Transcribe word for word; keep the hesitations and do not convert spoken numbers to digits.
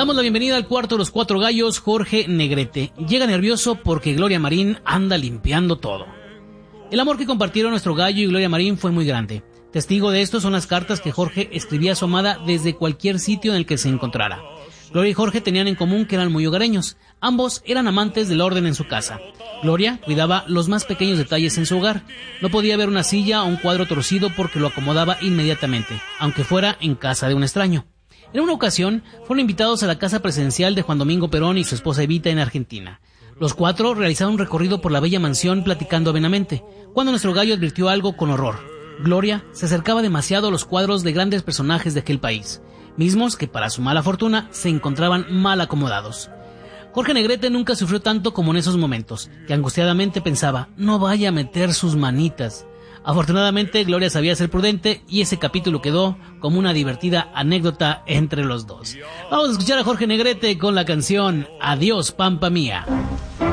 Damos la bienvenida al cuarto de los cuatro gallos, Jorge Negrete. Llega nervioso porque Gloria Marín anda limpiando todo. El amor que compartieron nuestro gallo y Gloria Marín fue muy grande. Testigo de esto son las cartas que Jorge escribía a su amada desde cualquier sitio en el que se encontrara. Gloria y Jorge tenían en común que eran muy hogareños. Ambos eran amantes del orden en su casa. Gloria cuidaba los más pequeños detalles en su hogar. No podía ver una silla o un cuadro torcido porque lo acomodaba inmediatamente, aunque fuera en casa de un extraño. En una ocasión, fueron invitados a la casa presidencial de Juan Domingo Perón y su esposa Evita en Argentina. Los cuatro realizaron un recorrido por la bella mansión platicando amenamente, cuando nuestro gallo advirtió algo con horror. Gloria se acercaba demasiado a los cuadros de grandes personajes de aquel país, mismos que para su mala fortuna se encontraban mal acomodados. Jorge Negrete nunca sufrió tanto como en esos momentos, que angustiadamente pensaba, no vaya a meter sus manitas. Afortunadamente, Gloria sabía ser prudente y ese capítulo quedó como una divertida anécdota entre los dos. Vamos a escuchar a Jorge Negrete con la canción Adiós, Pampa Mía.